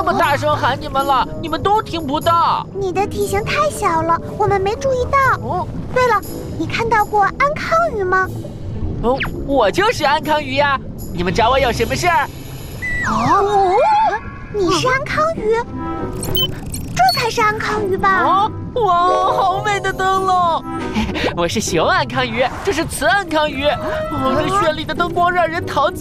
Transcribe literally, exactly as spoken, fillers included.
那么大声喊你们了，你们都听不到。 你的体型太小了，我们没注意到。哦，对了，你看到过安康鱼吗？ 哦，我就是安康鱼呀！你们找我有什么事儿？ 哦，你是安康鱼？这才是安康鱼吧？ 哦，哇，好美的灯笼！我是雄安康鱼，这是雌安康鱼。哦，这绚丽的灯光让人陶醉。